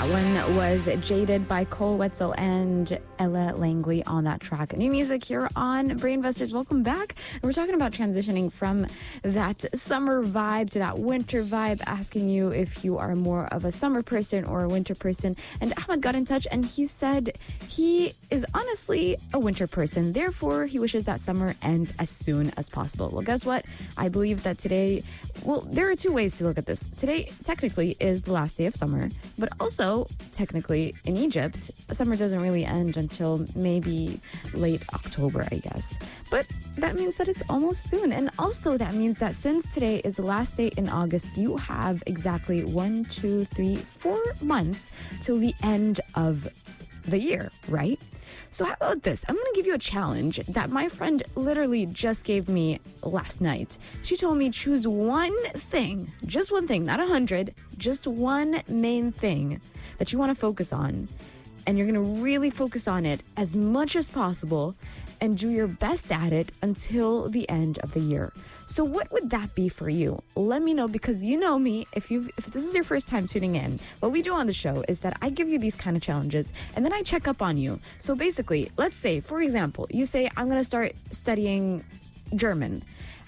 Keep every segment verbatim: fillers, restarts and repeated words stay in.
That one was Jaded by Cole Wetzel and Ella Langley on that track. New music here on Brainbusters. Welcome back. And we're talking about transitioning from that summer vibe to that winter vibe, asking you if you are more of a summer person or a winter person. And Ahmed got in touch and he said he is honestly a winter person. Therefore, he wishes that summer ends as soon as possible. Well, guess what? I believe that today, well, there are two ways to look at this. Today, technically, is the last day of summer, but also, technically, in Egypt, summer doesn't really end until maybe late October, I guess. But that means that it's almost soon. And also, that means that since today is the last day in August, you have exactly one, two, three, four months till the end of the year, right? So how about this? I'm going to give you a challenge that my friend literally just gave me last night. She told me choose one thing, just one thing, not a hundred, just one main thing that you want to focus on. And you're going to really focus on it as much as possible and do your best at it until the end of the year. So what would that be for you? Let me know, because you know me, if you if this is your first time tuning in, what we do on the show is that I give you these kind of challenges and then I check up on you. So basically, let's say, for example, you say, I'm going to start studying German.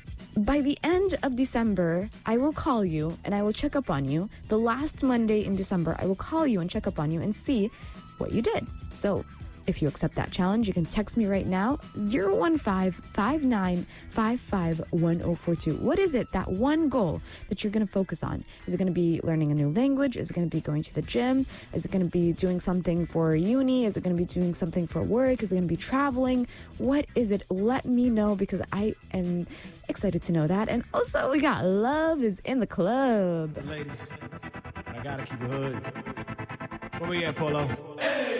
By the end of December, I will call you and I will check up on you. The last Monday in December, I will call you and check up on you and see what you did. So if you accept that challenge, you can text me right now, zero one five, five nine five five, one zero four two. What is it, that one goal that you're going to focus on? Is it going to be learning a new language? Is it going to be going to the gym? Is it going to be doing something for uni? Is it going to be doing something for work? Is it going to be traveling? What is it? Let me know, because I am excited to know that. And also, we got Love is in the Club. Ladies, I gotta keep it hood. Where we at, Polo? Hey!